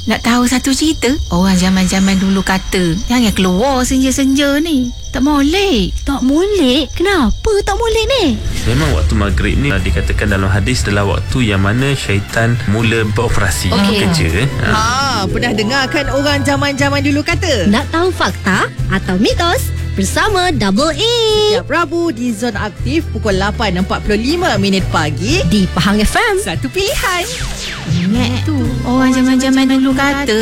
nak tahu satu cerita? Orang zaman-zaman dulu kata, jangan keluar senja-senja ni. Tak molek. Tak molek? Kenapa tak molek ni? Memang waktu maghrib ni dikatakan dalam hadis adalah waktu yang mana syaitan mula beroperasi kerja. Pernah dengar kan orang zaman-zaman dulu kata? Nak tahu fakta atau mitos? Bersama Double A Setiap Rabu di Zona Aktif pukul 8.45 pagi di Pahang FM. Satu pilihan. Ingat tu, orang zaman-zaman dulu kata.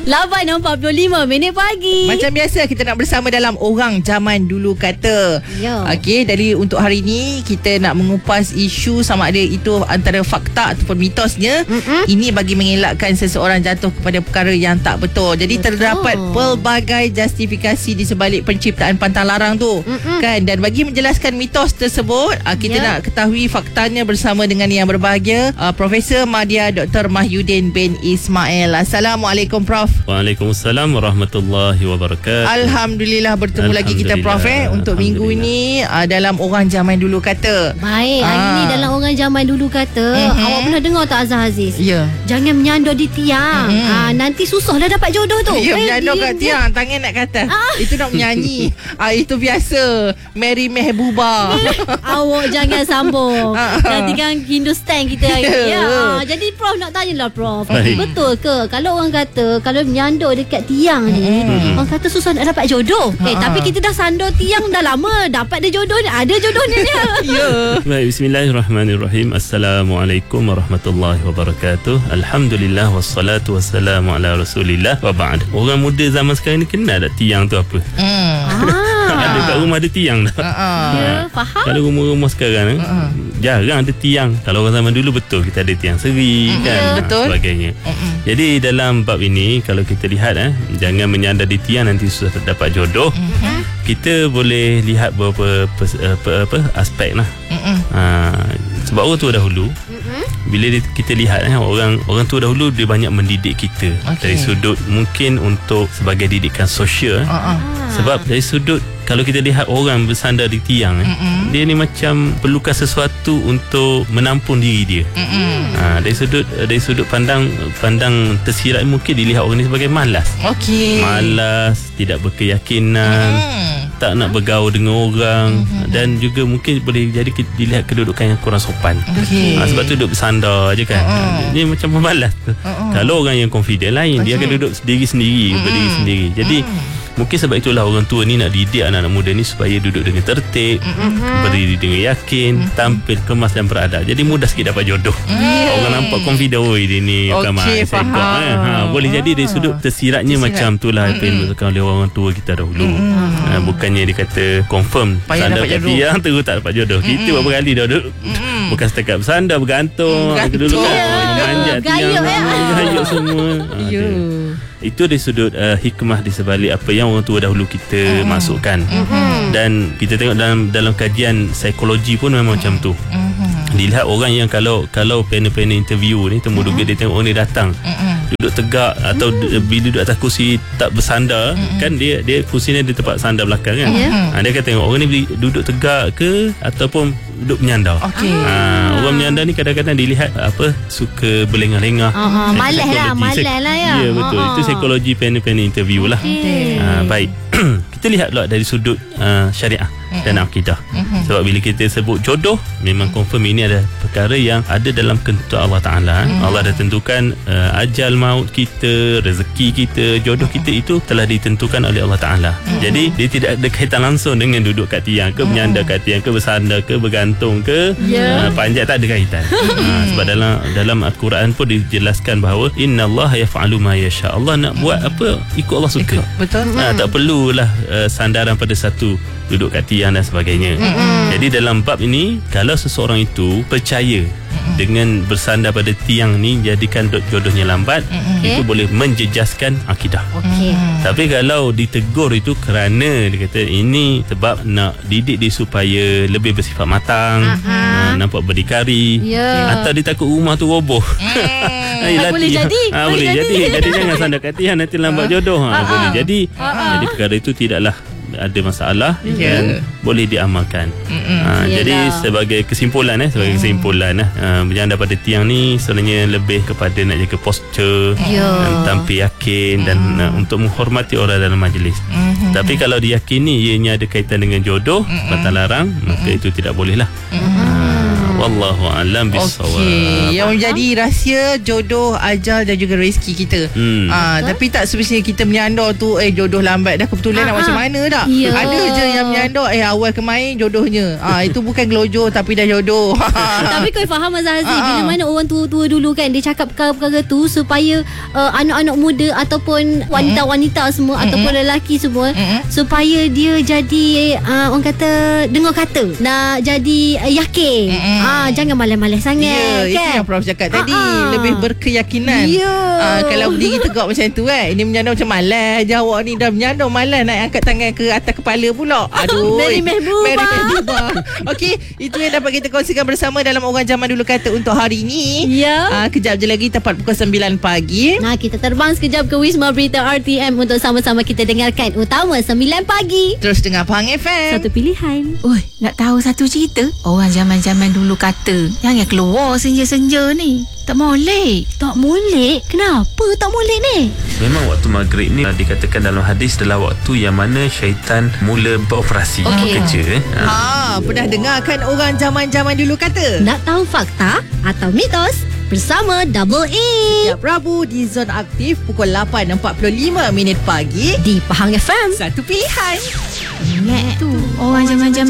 8.45 pagi. Macam biasa kita nak bersama dalam orang zaman dulu kata. Ya. Okey, dari untuk hari ini kita nak mengupas isu sama ada itu antara fakta ataupun mitosnya. Ini bagi mengelakkan seseorang jatuh kepada perkara yang tak betul. Jadi terdapat pelbagai justifikasi di sebalik penciptaan pantang larang tu. Kan, dan bagi menjelaskan mitos tersebut, kita nak ketahui faktanya bersama dengan yang berbahagia, Profesor Madya Dr. Mahyudin bin Ismail. Assalamualaikum Prof. Waalaikumsalam warahmatullahi wabarakatuh. Alhamdulillah bertemu lagi kita Prof untuk minggu ni dalam orang zaman dulu kata. Baik, hari ni dalam orang zaman dulu kata, awak pernah dengar tak Azhar Aziz? Ya. Jangan menyandor di tiang. Nanti susahlah dapat jodoh tu. Ya, menyandor kat tiang, tangan nak ke atas. Itu nak menyanyi. Itu biasa Mary Mehbubah. Awak jangan sambung. Nanti kan Hindustan kita hari ni. Jadi Prof nak tanyalah Prof. Betul ke kalau orang kata kalau menyandor dekat tiang ni, orang kata susah nak dapat jodoh. Tapi kita dah sandor tiang dah lama, dapat dia jodoh ni, ada jodohnya dia. Baik, bismillahirrahmanirrahim. Assalamualaikum warahmatullahi wabarakatuh. Alhamdulillah wassalatu wassalamu ala rasulillah wa ba'd. Orang muda zaman sekarang ni kenal tak tiang tu apa? Ada kat rumah ada tiang dah. Ya, faham. Kalau rumah-rumah sekarang jarang ada tiang. Kalau orang zaman dulu betul kita ada tiang seri kan, betul. Sebagainya. Jadi dalam bab ini kalau kita lihat jangan menyandar di tiang nanti susah dapat jodoh. Kita boleh lihat beberapa aspek lah. Sebab orang tua dahulu bila kita lihat orang tua dahulu dia banyak mendidik kita dari sudut mungkin untuk sebagai didikan sosial. Sebab dari sudut kalau kita lihat orang bersandar di tiang dia ni macam perlukan sesuatu untuk menampung diri dia. Dari sudut pandang tersirat mungkin dilihat orang ni sebagai malas. Malas, tidak berkeyakinan, tak nak bergaul dengan orang, dan juga mungkin boleh jadi dilihat kedudukan yang kurang sopan. Sebab tu duduk bersandar je kan. Dia macam pemalas. Kalau orang yang confident lain, dia akan duduk sendiri-sendiri, berdiri sendiri. Jadi mungkin sebab itulah orang tua ni nak didik anak-anak muda ni supaya duduk dengan tertib, berdiri dengan yakin, tampil kemas dan beradab. Jadi mudah sikit dapat jodoh. Orang nampak confident, dia ni ramai boleh jadi dari sudut tersiratnya macam itulah apa yang dilakukan oleh orang tua kita dahulu. Bukannya dia kata confirm sandar kat tiang terus tak dapat jodoh. Kita berapa kali dah duduk bukan setakat bersandar, bergantung dulu kan, memanjat tiang, gayut semua. Itu dari sudut hikmah di sebalik apa yang orang tua dahulu kita masukkan. Dan kita tengok dalam kajian psikologi pun memang macam tu. Dilihat orang yang kalau panel-panel interview ni temuduga dia tengok orang ni datang duduk tegak atau bila duduk atas kursi tak bersandar, kan dia kursinya di tempat sandar belakang kan. Dia akan tengok orang ni duduk tegak ke ataupun duduk menyandar. Orang menyandar ni kadang-kadang dilihat suka berlengah-lengah. Malas lah ya. Ya betul. Itu psikologi panel-panel interview lah. Baik. Kita lihat pula dari sudut syariah dan akidah. Sebab bila kita sebut jodoh, memang confirm ini ada perkara yang ada dalam ketentuan Allah Ta'ala. Allah dah tentukan ajal maut kita, rezeki kita, jodoh kita itu telah ditentukan oleh Allah Ta'ala. Jadi dia tidak ada kaitan langsung dengan duduk kat tiang ke, menyandar kat tiang ke, bersandar ke, bergantung ke, panjat, tak ada kaitan. Sebab dalam Al-Quran pun dijelaskan bahawa innallaha yaf'alu ma yasha. Allah nak buat apa ikut Allah suka. Betul. Tak perlulah sandaran pada satu duduk kat tiang dan sebagainya. Jadi dalam bab ini, kalau seseorang itu percaya dengan bersandar pada tiang ni jadikan jodohnya lambat, itu boleh menjejaskan akidah. Tapi kalau ditegur itu kerana dia kata ini sebab nak didik dia supaya lebih bersifat matang, nampak berdikari, atau dia takut rumah tu roboh, boleh jadi. Boleh jadi. Jadi jangan sandar kat tiang, nanti lambat jodoh. Boleh jadi. Jadi perkara itu tidaklah ada masalah Ya. dan boleh diamalkan. Jadi sebagai kesimpulan berjanda pada tiang ni sebenarnya lebih kepada nak jaga posture, tampil yakin dan untuk menghormati orang dalam majlis. Tapi kalau diyakini ianya ada kaitan dengan jodoh, batal larang, maka itu tidak boleh lah. Wallahu a'lam bissawab. Okey, yang menjadi rahsia jodoh, ajal dan juga rezeki kita. Tapi tak semestinya kita menyandar tu jodoh lambat dah kebetulan nak macam mana dah. Ya. Ada je yang menyandar awal kemain jodohnya. Itu bukan gelojoh tapi dah jodoh. Tapi kau faham Azhar Aziz, bila mana orang tua-tua dulu kan dia cakap perkara-perkara tu supaya anak-anak muda ataupun wanita-wanita semua ataupun lelaki semua supaya dia jadi orang kata dengar kata nak jadi yakin. Jangan malas-malas sangat Itu kan. yang Prof cakap tadi. Lebih berkeyakinan. Kalau berdiri tegak macam tu ini menyandar macam malas je awak ni. Dah menyandar malas nak angkat tangan ke atas kepala pula. Aduh, Very Mehbubah. Okey, itu yang dapat kita kongsikan bersama dalam Orang Zaman Dulu Kata untuk hari ini. Kejap je lagi tepat pukul 9 pagi. Kita terbang sekejap ke Wisma Berita RTM untuk sama-sama kita dengarkan Utama 9 pagi. Terus dengar Pahang FM. Satu pilihan. Oi, nak tahu satu cerita? Orang zaman-zaman dulu kata, jangan keluar senja-senja ni. Tak molek. Tak molek? Kenapa tak molek ni? Memang waktu maghrib ni dikatakan dalam hadis adalah waktu yang mana syaitan mula beroperasi, bekerja. Pernah dengarkan Orang Zaman-Zaman Dulu Kata? Nak tahu fakta atau mitos? Bersama Double E Setiap Rabu di Zona Aktif pukul 8.45 pagi di Pahang FM. Satu pilihan. Ingat tu, orang zaman-zaman